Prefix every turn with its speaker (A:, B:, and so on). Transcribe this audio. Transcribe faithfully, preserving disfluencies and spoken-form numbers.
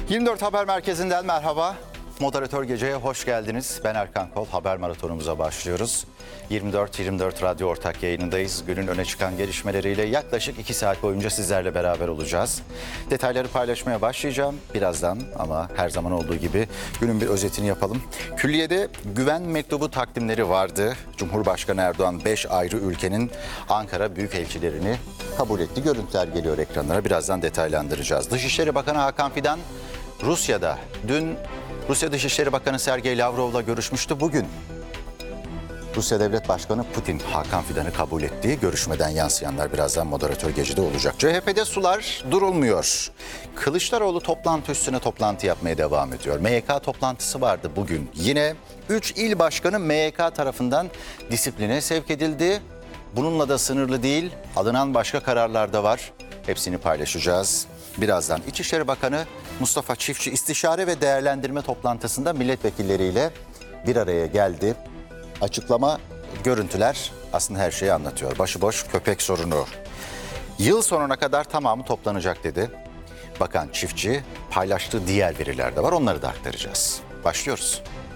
A: yirmi dört Haber Merkezi'nden merhaba. Moderatör Gece'ye hoş geldiniz. Ben Erkan Kol. Haber maratonumuza başlıyoruz. yirmi dört yirmi dört Radyo Ortak yayınındayız. Günün öne çıkan gelişmeleriyle yaklaşık iki saat boyunca sizlerle beraber olacağız. Detayları paylaşmaya başlayacağım birazdan ama her zaman olduğu gibi günün bir özetini yapalım. Külliyede güven mektubu takdimleri vardı. Cumhurbaşkanı Erdoğan beş ayrı ülkenin Ankara büyükelçilerini kabul etti. Görüntüler geliyor ekranlara. Birazdan detaylandıracağız. Dışişleri Bakanı Hakan Fidan Rusya'da dün Rusya Dışişleri Bakanı Sergey Lavrov'la görüşmüştü. Bugün Rusya Devlet Başkanı Putin Hakan Fidan'ı kabul ettiği görüşmeden yansıyanlar birazdan Moderatör Gece'de olacak. C H P'de sular durulmuyor. Kılıçdaroğlu toplantı üstüne toplantı yapmaya devam ediyor. M Y K toplantısı vardı bugün. Yine üç il başkanı M Y K tarafından disipline sevk edildi. Bununla da sınırlı değil, alınan başka kararlar da var. Hepsini paylaşacağız. Birazdan İçişleri Bakanı Mustafa Çiftçi istişare ve değerlendirme toplantısında milletvekilleriyle bir araya geldi. Açıklama, görüntüler aslında her şeyi anlatıyor. Başıboş köpek sorunu. Yıl sonuna kadar tamamı toplanacak dedi. Bakan Çiftçi paylaştığı diğer veriler de var, onları da aktaracağız. Başlıyoruz.